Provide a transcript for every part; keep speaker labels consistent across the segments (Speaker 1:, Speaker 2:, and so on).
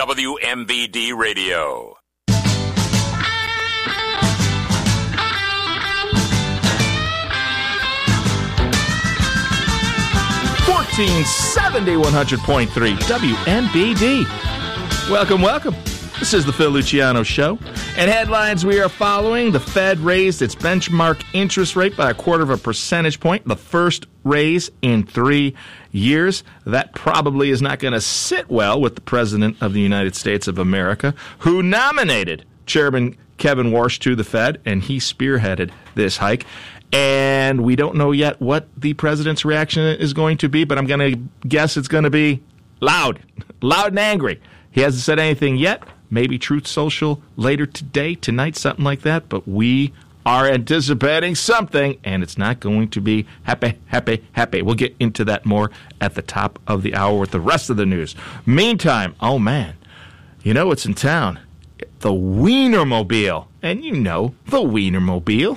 Speaker 1: WMBD Radio.
Speaker 2: 1470 100.3 WMBD. Welcome. This is the Phil Luciano Show. And headlines we are following: the Fed raised its benchmark interest rate by 0.25 percentage point, the first raise in 3 years. That probably is not going to sit well with the President of the United States of America, who nominated Chairman Kevin Warsh to the Fed, and he spearheaded this hike. And we don't know yet what the president's reaction is going to be, but I'm going to guess it's going to be loud and angry. He hasn't said anything yet. Maybe Truth Social later today, tonight, something like that. But we are anticipating something, and it's not going to be happy. We'll get into that more at the top of the hour with the rest of the news. Meantime, oh man, you know what's in town? The Wienermobile. And you know the Wienermobile.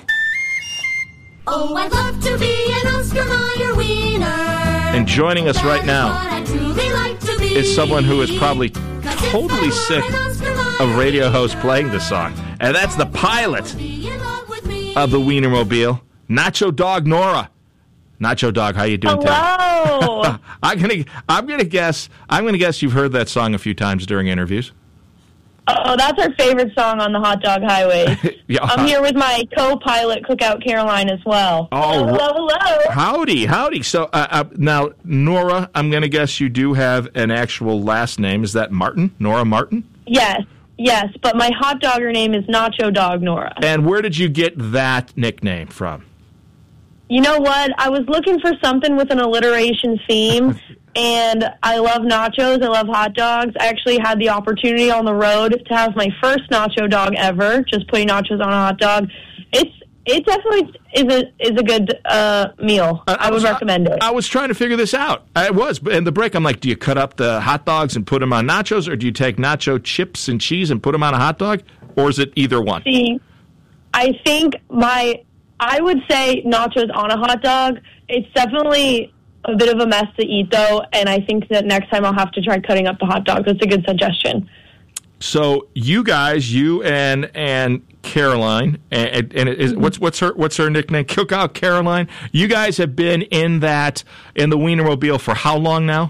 Speaker 3: Oh, I'd love to be an Oscar Mayer wiener.
Speaker 2: And joining us right now is someone who is probably totally sick of radio hosts playing this song. And that's the pilot of the Wienermobile, Nacho Dog Nora. Nacho Dog, how you doing today?
Speaker 4: Hello.
Speaker 2: I'm gonna guess you've heard that song a few times during interviews.
Speaker 4: Oh, that's our favorite song on the Hot Dog Highway.
Speaker 2: Yeah.
Speaker 4: I'm here with my co-pilot, Cookout Caroline, as well.
Speaker 2: Oh,
Speaker 4: hello.
Speaker 2: Howdy. So now, Nora, I'm going to guess you do have an actual last name. Is that Martin? Nora Martin?
Speaker 4: Yes, but my hot dogger name is Nacho Dog Nora.
Speaker 2: And where did you get that nickname from?
Speaker 4: You know what? I was looking for something with an alliteration theme, and I love nachos. I love hot dogs. I actually had the opportunity on the road to have my first nacho dog ever, just putting nachos on a hot dog. It definitely is a good meal. I would recommend it.
Speaker 2: I was trying to figure this out. I was. In the break, I'm like, do you cut up the hot dogs and put them on nachos, or do you take nacho chips and cheese and put them on a hot dog, or is it either one?
Speaker 4: See, I think I would say nachos on a hot dog. It's definitely a bit of a mess to eat, though, and I think that next time I'll have to try cutting up the hot dog. That's a good suggestion.
Speaker 2: So you guys, you and Caroline, what's her nickname? Cookout Caroline. You guys have been in the Wienermobile for how long now?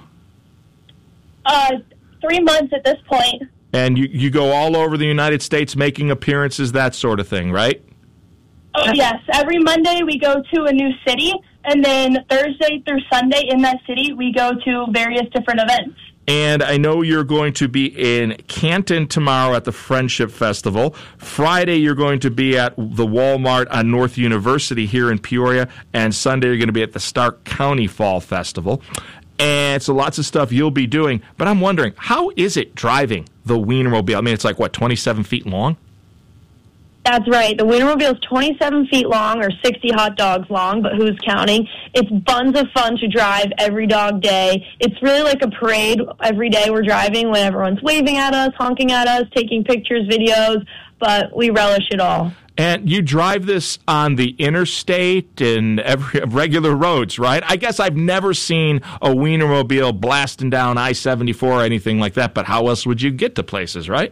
Speaker 4: 3 months at this point.
Speaker 2: And you go all over the United States making appearances, that sort of thing, right?
Speaker 5: Oh, yes. Every Monday we go to a new city, and then Thursday through Sunday in that city we go to various different events.
Speaker 2: And I know you're going to be in Canton tomorrow at the Friendship Festival. Friday you're going to be at the Walmart on North University here in Peoria, and Sunday you're going to be at the Stark County Fall Festival. And so lots of stuff you'll be doing. But I'm wondering, how is it driving the Wienermobile? I mean, it's like, 27 feet long?
Speaker 4: That's right. The Wienermobile is 27 feet long, or 60 hot dogs long, but who's counting? It's buns of fun to drive every dog day. It's really like a parade every day we're driving, when everyone's waving at us, honking at us, taking pictures, videos, but we relish it all.
Speaker 2: And you drive this on the interstate and every regular roads, right? I guess I've never seen a Wienermobile blasting down I-74 or anything like that, but how else would you get to places, right?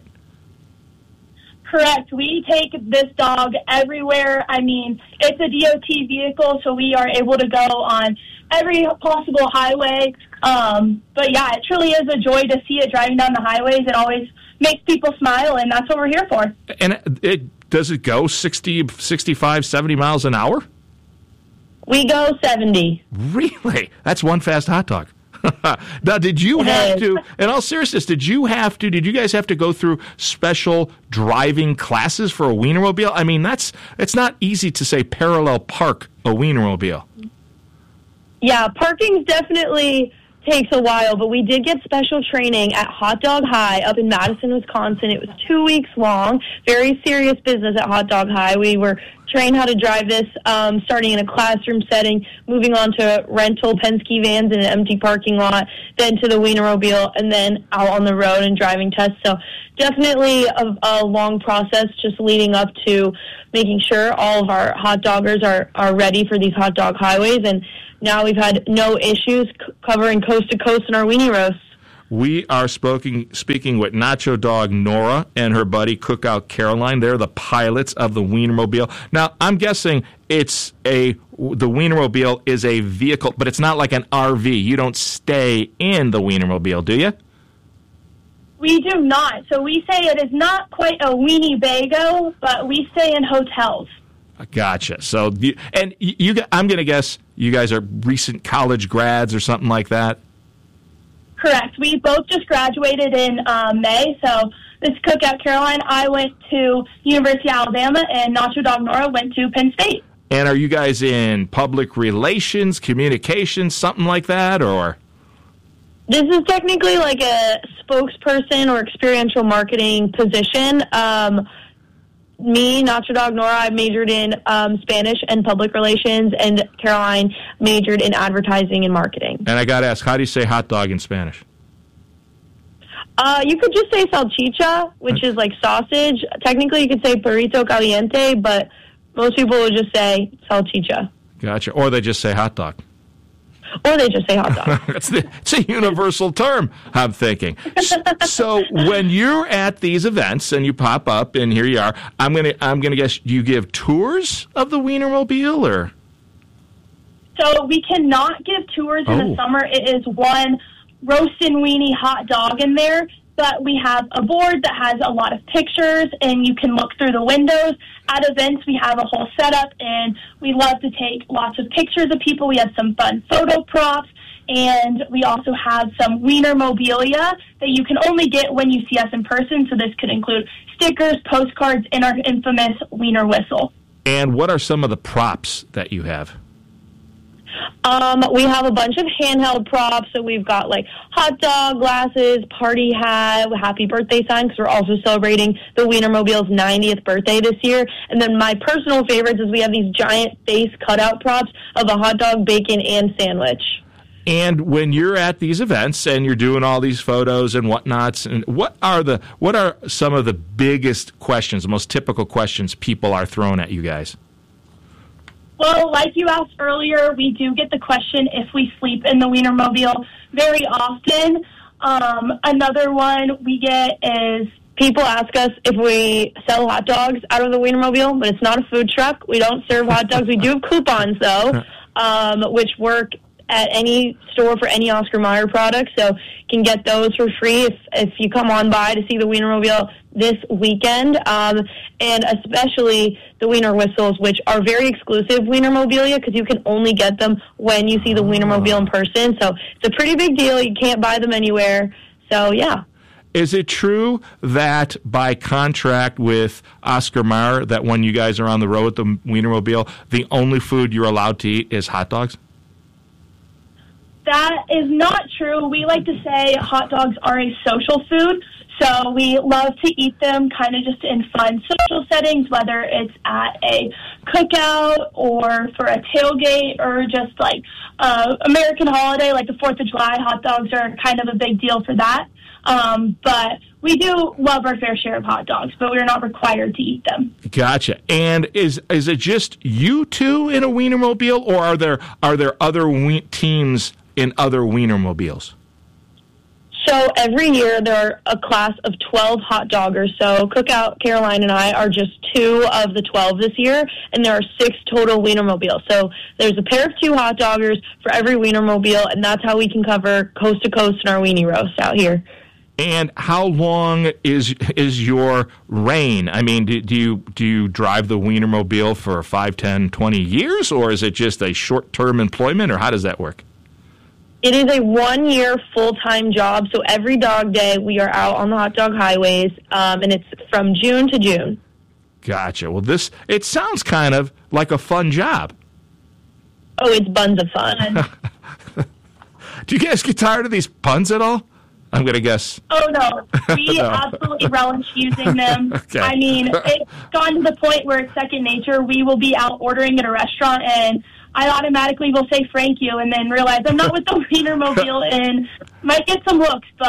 Speaker 5: Correct. We take this dog everywhere. I mean, it's a DOT vehicle, so we are able to go on every possible highway. But yeah, it truly is a joy to see it driving down the highways. It always makes people smile, and that's what we're here for.
Speaker 2: And does it go 60, 65, 70 miles an hour?
Speaker 4: We go 70.
Speaker 2: Really? That's one fast hot dog. Now, did you have to, in all seriousness, did you guys have to go through special driving classes for a Wienermobile? I mean, it's not easy to say parallel park a Wienermobile.
Speaker 4: Yeah, parking definitely takes a while, but we did get special training at Hot Dog High up in Madison, Wisconsin. It was 2 weeks long. Very serious business at Hot Dog High. We were trained how to drive this, starting in a classroom setting, moving on to rental Penske vans in an empty parking lot, then to the Wienermobile, and then out on the road and driving tests. So definitely a long process, just leading up to making sure all of our hot doggers are ready for these hot dog highways. And now we've had no issues covering coast to coast in our weenie roasts.
Speaker 2: We are speaking with Nacho Dog Nora and her buddy Cookout Caroline. They're the pilots of the Wienermobile. Now, I'm guessing the Wienermobile is a vehicle, but it's not like an RV. You don't stay in the Wienermobile, do you?
Speaker 5: We do not. So we say it is not quite a Winnebago, but we stay in hotels.
Speaker 2: Gotcha. So, I'm going to guess you guys are recent college grads or something like that?
Speaker 5: Correct. We both just graduated in May, so this is Cookout Caroline. I went to University of Alabama, and Nacho Dog Nora went to Penn State.
Speaker 2: And are you guys in public relations, communications, something like that, or?
Speaker 4: This is technically like a spokesperson or experiential marketing position. Me, Nacho Dog Nora, I majored in Spanish and public relations, and Caroline majored in advertising and marketing.
Speaker 2: And I got to ask, how do you say hot dog in Spanish?
Speaker 4: You could just say salchicha, which is like sausage. Technically, you could say burrito caliente, but most people would just say salchicha.
Speaker 2: Gotcha. Or they just say hot dog.
Speaker 4: Or they just say hot dog.
Speaker 2: It's a universal term, I'm thinking. So when you're at these events and you pop up and here you are, I'm gonna guess you give tours of the Wienermobile, or?
Speaker 5: So we cannot give tours in the summer. It is one roastin' weenie hot dog in there. But we have a board that has a lot of pictures, and you can look through the windows. At events, we have a whole setup, and we love to take lots of pictures of people. We have some fun photo props, and we also have some Wienermobilia that you can only get when you see us in person. So this could include stickers, postcards, and our infamous Wiener whistle.
Speaker 2: And what are some of the props that you have?
Speaker 4: We have a bunch of handheld props. So we've got like hot dog glasses, party hat, happy birthday sign, because we're also celebrating the Wienermobile's 90th birthday this year. And then my personal favorites is we have these giant face cutout props of a hot dog, bacon, and sandwich.
Speaker 2: And when you're at these events and you're doing all these photos and whatnots, and what are some of the biggest questions, the most typical questions people are throwing at you guys?
Speaker 5: Well, like you asked earlier, we do get the question if we sleep in the Wienermobile very often. Another one we get is
Speaker 4: people ask us if we sell hot dogs out of the Wienermobile, but it's not a food truck. We don't serve hot dogs. We do have coupons, though, which work at any store for any Oscar Mayer product, so you can get those for free if you come on by to see the Wienermobile this weekend, and especially the Wiener whistles, which are very exclusive Wienermobilia, because you can only get them when you see the Wienermobile in person, so it's a pretty big deal. You can't buy them anywhere, so yeah.
Speaker 2: Is it true that by contract with Oscar Mayer that when you guys are on the road with the Wienermobile, the only food you're allowed to eat is hot dogs?
Speaker 5: That is not true. We like to say hot dogs are a social food, so we love to eat them kind of just in fun social settings, whether it's at a cookout or for a tailgate or just like American holiday like the 4th of July. Hot dogs are kind of a big deal for that. But we do love our fair share of hot dogs, but we're not required to eat them.
Speaker 2: Gotcha. And is it just you two in a Wienermobile, or are there other teams in other Wienermobiles?
Speaker 4: So every year there are a class of 12 hot doggers. So Cookout Caroline and I are just 2 of the 12 this year, and there are 6 total Wienermobiles. So there's a pair of 2 hot doggers for every Wienermobile, and that's how we can cover coast to coast in our weenie roast out here.
Speaker 2: And how long is your reign? I mean, do you drive the Wienermobile for 5, 10, 20 years, or is it just a short-term employment, or how does that work?
Speaker 4: It is a 1-year full-time job, so every dog day we are out on the hot dog highways, and it's from June to June.
Speaker 2: Gotcha. Well, it sounds kind of like a fun job.
Speaker 4: Oh, it's buns of fun.
Speaker 2: Do you guys get tired of these puns at all? I'm going to guess.
Speaker 5: Oh, no. We absolutely relish using them.
Speaker 2: Okay.
Speaker 5: I mean, it's gone to the point where it's second nature. We will be out ordering at a restaurant, and I automatically will say thank you and then realize I'm not with the Wienermobile and might get some looks, but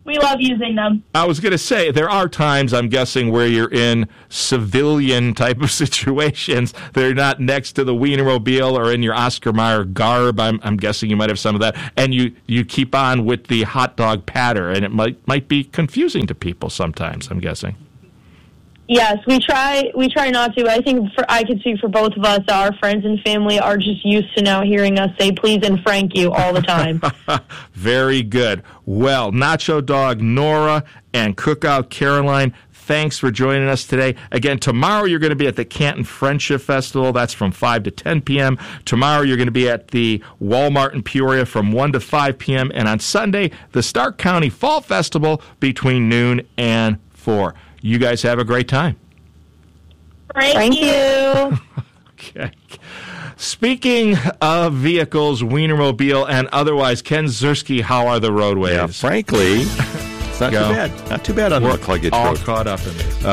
Speaker 5: we love using them.
Speaker 2: I was going to say, there are times, I'm guessing, where you're in civilian type of situations. They're not next to the Wienermobile or in your Oscar Mayer garb. I'm guessing you might have some of that. And you keep on with the hot dog patter, and it might be confusing to people sometimes, I'm guessing.
Speaker 4: Yes, we try not to. I think I can speak for both of us. Our friends and family are just used to now hearing us say please and Frank you all the time.
Speaker 2: Very good. Well, Nacho Dog Nora and Cookout Caroline, thanks for joining us today. Again, tomorrow you're going to be at the Canton Friendship Festival. That's from 5 to 10 p.m. Tomorrow you're going to be at the Walmart in Peoria from 1 to 5 p.m. And on Sunday, the Stark County Fall Festival between noon and 4. You guys have a great time.
Speaker 4: Thank you.
Speaker 2: Okay. Speaking of vehicles, Wienermobile and otherwise, Ken Ziersky, how are the roadways?
Speaker 1: Yeah, frankly, it's not too bad. Not too bad on McCluggage
Speaker 2: all
Speaker 1: Road.
Speaker 2: Caught up in this.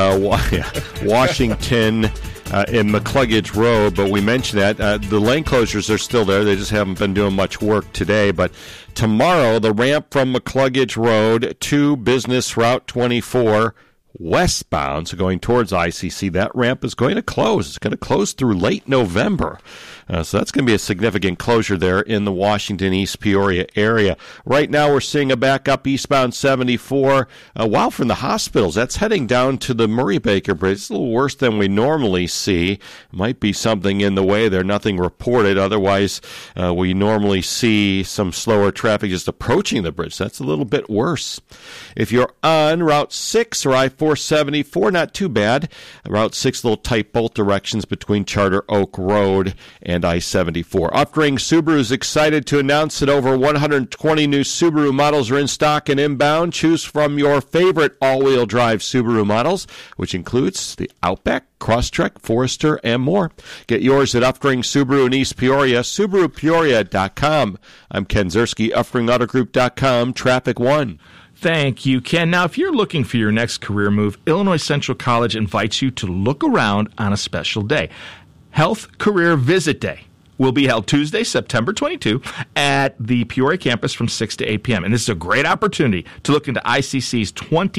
Speaker 1: Washington in McCluggage Road, but we mentioned that. The lane closures are still there. They just haven't been doing much work today. But tomorrow, the ramp from McCluggage Road to Business Route 24 westbound, so going towards ICC, that ramp is going to close. It's going to close through late November. So that's going to be a significant closure there in the Washington East Peoria area. Right now we're seeing a backup eastbound 74. While from the hospitals, that's heading down to the Murray Baker Bridge. It's a little worse than we normally see. Might be something in the way there, nothing reported. Otherwise, we normally see some slower traffic just approaching the bridge. That's a little bit worse. If you're on Route 6 or I-474, not too bad. Route 6, little tight both directions between Charter Oak Road and I-74. Upring Subaru is excited to announce that over 120 new Subaru models are in stock and inbound. Choose from your favorite all-wheel drive Subaru models, which includes the Outback, Crosstrek, Forester, and more. Get yours at Upring Subaru in East Peoria, SubaruPeoria.com. I'm Ken Ziersky, UpringAutoGroup.com, Traffic One.
Speaker 2: Thank you, Ken. Now, if you're looking for your next career move, Illinois Central College invites you to look around on a special day. Health Career Visit Day will be held Tuesday, September 22, at the Peoria campus from 6 to 8 p.m. And this is a great opportunity to look into ICC's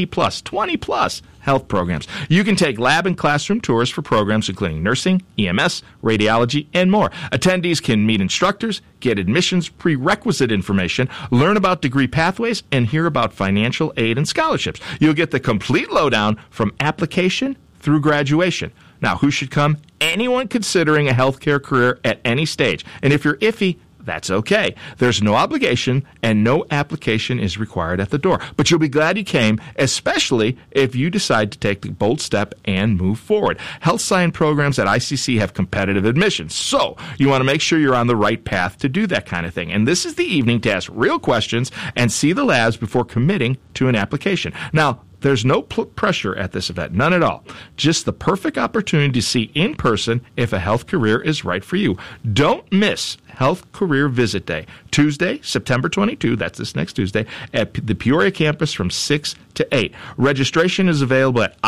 Speaker 2: 20-plus health programs. You can take lab and classroom tours for programs including nursing, EMS, radiology, and more. Attendees can meet instructors, get admissions prerequisite information, learn about degree pathways, and hear about financial aid and scholarships. You'll get the complete lowdown from application through graduation. Now, who should come? Anyone considering a healthcare career at any stage. And if you're iffy, that's okay. There's no obligation and no application is required at the door. But you'll be glad you came, especially if you decide to take the bold step and move forward. Health science programs at ICC have competitive admissions, so you want to make sure you're on the right path to do that kind of thing. And this is the evening to ask real questions and see the labs before committing to an application. Now, there's no pressure at this event, none at all. Just the perfect opportunity to see in person if a health career is right for you. Don't miss Health Career Visit Day, Tuesday, September 22, that's this next Tuesday, at the Peoria campus from 6 to 8. Registration is available at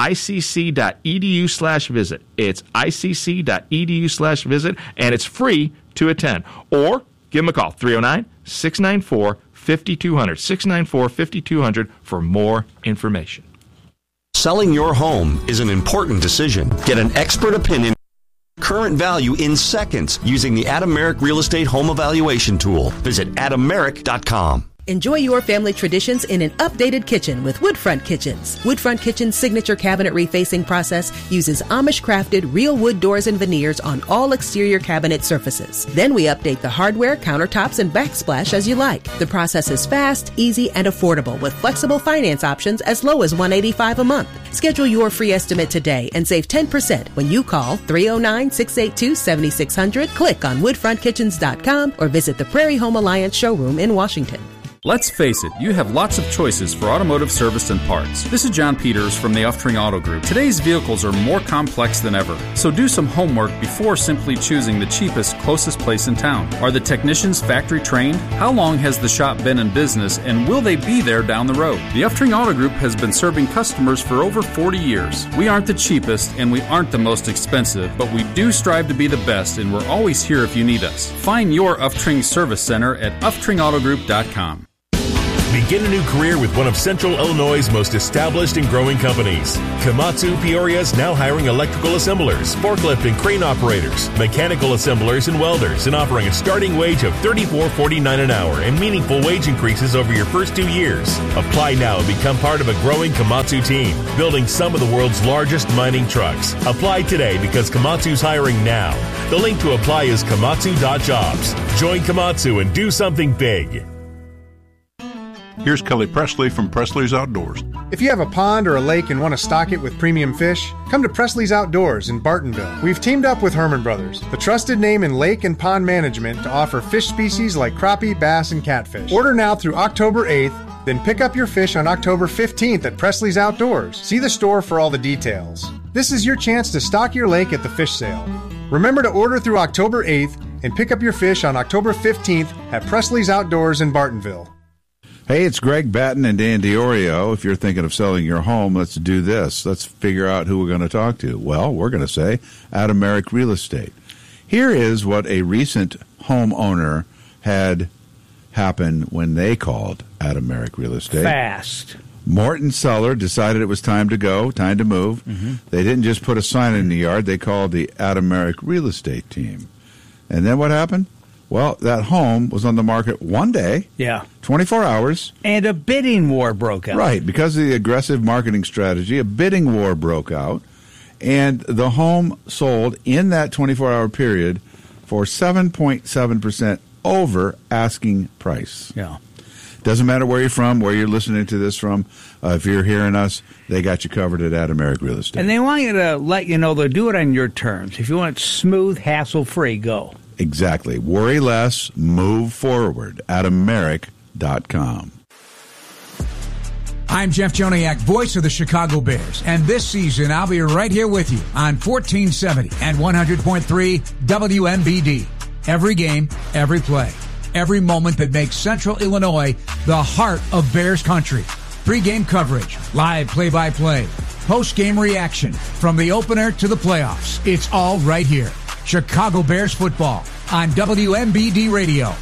Speaker 2: icc.edu/visit. It's icc.edu/visit, and it's free to attend. Or give them a call, 309-694-5200, 694-5200 for more information.
Speaker 6: Selling your home is an important decision. Get an expert opinion, current value in seconds using the Adam Merrick Real Estate Home Evaluation Tool. Visit adammerrick.com.
Speaker 7: Enjoy your family traditions in an updated kitchen with Woodfront Kitchens. Woodfront Kitchen's signature cabinet refacing process uses Amish-crafted real wood doors and veneers on all exterior cabinet surfaces. Then we update the hardware, countertops, and backsplash as you like. The process is fast, easy, and affordable with flexible finance options as low as $185 a month. Schedule your free estimate today and save 10% when you call 309-682-7600, click on woodfrontkitchens.com, or visit the Prairie Home Alliance showroom in Washington.
Speaker 8: Let's face it, you have lots of choices for automotive service and parts. This is John Peters from the Uftring Auto Group. Today's vehicles are more complex than ever, so do some homework before simply choosing the cheapest, closest place in town. Are the technicians factory trained? How long has the shop been in business, and will they be there down the road? The Uftring Auto Group has been serving customers for over 40 years. We aren't the cheapest, and we aren't the most expensive, but we do strive to be the best, and we're always here if you need us. Find your Uftring Service Center at uftringautogroup.com.
Speaker 9: Begin a new career with one of Central Illinois' most established and growing companies. Komatsu Peoria is now hiring electrical assemblers, forklift and crane operators, mechanical assemblers, and welders, and offering a starting wage of $34.49 an hour and meaningful wage increases over your first 2 years. Apply now and become part of a growing Komatsu team, building some of the world's largest mining trucks. Apply today because Komatsu's hiring now. The link to apply is komatsu.jobs. Join Komatsu and do something big.
Speaker 10: Here's Kelly Presley from Presley's Outdoors.
Speaker 11: If you have a pond or a lake and want to stock it with premium fish, come to Presley's Outdoors in Bartonville. We've teamed up with Herman Brothers, the trusted name in lake and pond management, to offer fish species like crappie, bass, and catfish. Order now through October 8th, then pick up your fish on October 15th at Presley's Outdoors. See the store for all the details. This is your chance to stock your lake at the fish sale. Remember to order through October 8th and pick up your fish on October 15th at Presley's Outdoors in Bartonville.
Speaker 12: Hey, it's Greg Batten and Dan Diorio. If you're thinking of selling your home, let's do this. Let's figure out who we're going to talk to. Well, we're going to say Adameric Real Estate. Here is what a recent homeowner had happen when they called Adameric Real Estate.
Speaker 13: Fast.
Speaker 12: Morton Seller decided it was time to go, time to move. Mm-hmm. They didn't just put a sign in the yard. They called the Adameric Real Estate team. And then what happened? Well, that home was on the market one day, 24 hours.
Speaker 13: And a bidding war broke out.
Speaker 12: Right. Because of the aggressive marketing strategy, a bidding war broke out. And the home sold in that 24-hour period for 7.7% over asking price.
Speaker 13: Yeah.
Speaker 12: Doesn't matter where you're from, where you're listening to this from. If you're hearing us, they got you covered at Adameric Real Estate.
Speaker 13: And they want you to let you know they'll do it on your terms. If you want smooth, hassle-free, go.
Speaker 12: Exactly. Worry less, move forward. Adameric.com.
Speaker 14: I'm Jeff Joniak, voice of the Chicago Bears, and this season I'll be right here with you on 1470 and 100.3 WMBD. Every game, every play, every moment that makes Central Illinois the heart of Bears country. Pre-game coverage, live play-by-play, post-game reaction, from the opener to the playoffs. It's all right here. Chicago Bears football on WMBD Radio.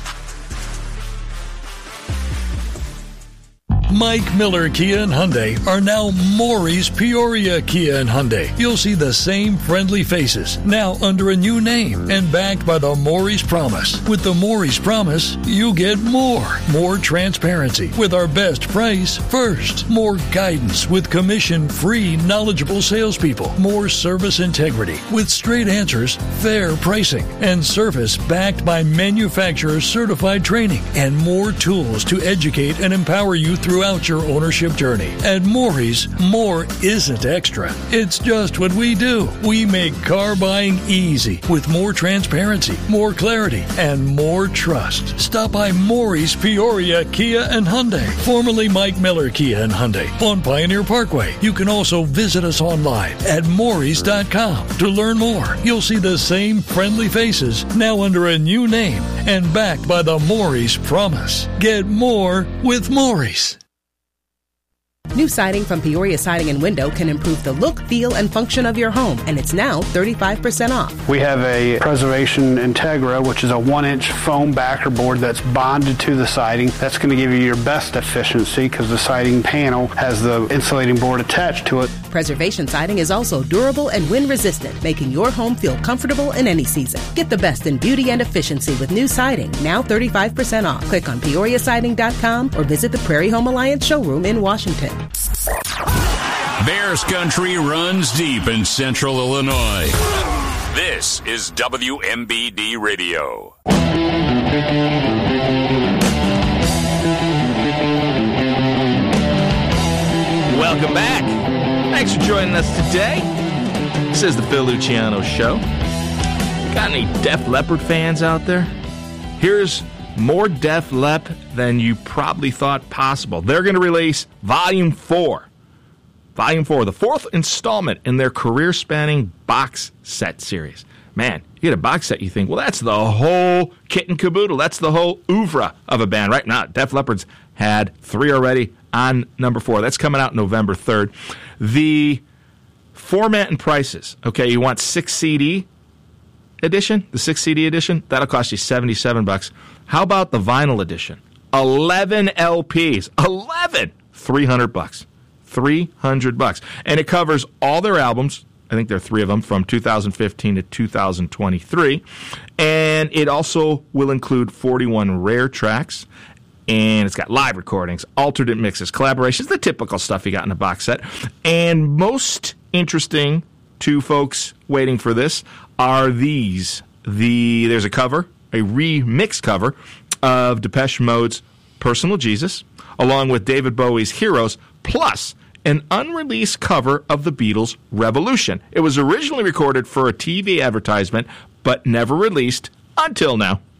Speaker 15: Mike Miller Kia and Hyundai are now Maury's Peoria Kia and Hyundai. You'll see the same friendly faces, now under a new name and backed by the Maury's Promise. With the Maury's Promise, you get more. More transparency with our best price first. More guidance with commission-free, knowledgeable salespeople. More service integrity with straight answers, fair pricing, and service backed by manufacturer-certified training. And more tools to educate and empower you throughout your ownership journey. At Maury's, more isn't extra. It's just what we do. We make car buying easy with more transparency, more clarity, and more trust. Stop by Maury's Peoria Kia and Hyundai, formerly Mike Miller Kia and Hyundai, on Pioneer Parkway. You can also visit us online at Maurys.com to learn more. You'll see the same friendly faces, now under a new name and backed by the Maury's Promise. Get more with Maury's.
Speaker 7: New siding from Peoria Siding and Window can improve the look, feel, and function of your home, and it's now 35% off.
Speaker 16: We have a Preservation Integra, which is a 1-inch foam backer board that's bonded to the siding. That's going to give you your best efficiency because the siding panel has the insulating board attached to it.
Speaker 7: Preservation siding is also durable and wind-resistant, making your home feel comfortable in any season. Get the best in beauty and efficiency with new siding, now 35% off. Click on PeoriaSiding.com or visit the Prairie Home Alliance showroom in Washington.
Speaker 17: Bears country runs deep in Central Illinois. This is WMBD Radio.
Speaker 2: Welcome back. Thanks for joining us today. This is the Phil Luciano Show. Got any Def Leppard fans out there? Here's more Def Lep than you probably thought possible. They're going to release Volume 4. Volume 4, the fourth installment in their career-spanning box set series. Man, you get a box set, you think, well, that's the whole kit and caboodle. That's the whole oeuvre of a band. Right now, Def Leppard's had 3 already on number 4. That's coming out November 3rd. The format and prices. Okay, you want 6 CD edition? The 6 CD edition? That'll cost you $77. How about the vinyl edition? 11 LPs. 11! $300. $300. And it covers all their albums. I think there are 3 of them from 2015 to 2023. And it also will include 41 rare tracks. And it's got live recordings, alternate mixes, collaborations, the typical stuff you got in a box set. And most interesting to folks waiting for this are these. There's a cover, a remix cover of Depeche Mode's Personal Jesus, along with David Bowie's Heroes, plus an unreleased cover of the Beatles' Revolution. It was originally recorded for a TV advertisement, but never released until now.